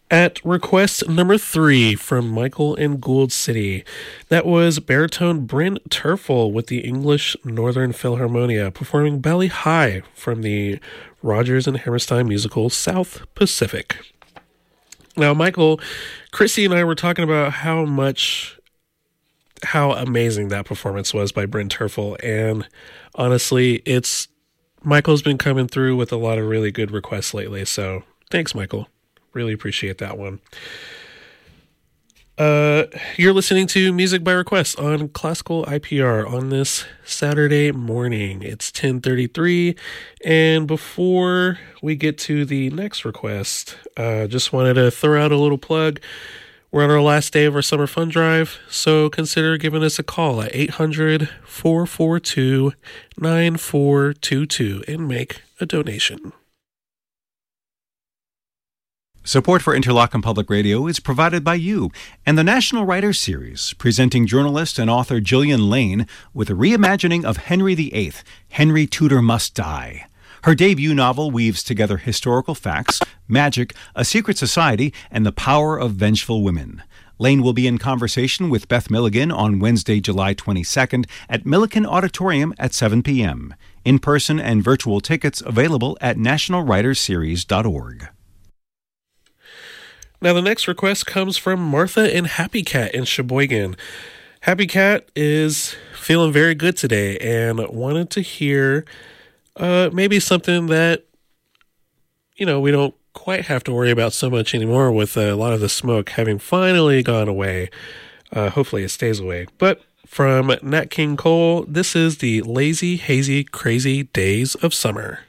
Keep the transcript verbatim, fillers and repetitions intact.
At request number three from Michael in Gould City, that was baritone Bryn Terfel with the English Northern Philharmonia performing Belly High from the Rodgers and Hammerstein musical South Pacific. Now, Michael, Chrissy and I were talking about how much, how amazing that performance was by Bryn Terfel, and honestly, it's, Michael's been coming through with a lot of really good requests lately, so thanks, Michael. Really appreciate that one. Uh, you're listening to Music by Request on Classical I P R on this Saturday morning. It's ten thirty-three, and before we get to the next request, uh, just wanted to throw out a little plug. We're on our last day of our summer fund drive, so consider giving us a call at eight hundred, four four two, nine four two two and make a donation. Support for Interlochen Public Radio is provided by you and the National Writers Series, presenting journalist and author Gillian Lane with a reimagining of Henry the Eighth, Henry Tudor Must Die. Her debut novel weaves together historical facts, magic, a secret society, and the power of vengeful women. Lane will be in conversation with Beth Milligan on Wednesday, July twenty-second at Millikan Auditorium at seven p.m. In-person and virtual tickets available at national writers series dot org. Now, the next request comes from Martha and Happy Cat in Sheboygan. Happy Cat is feeling very good today and wanted to hear uh, maybe something that, you know, we don't quite have to worry about so much anymore with a lot of the smoke having finally gone away. Uh, hopefully it stays away. But from Nat King Cole, this is the Lazy, Hazy, Crazy Days of Summer.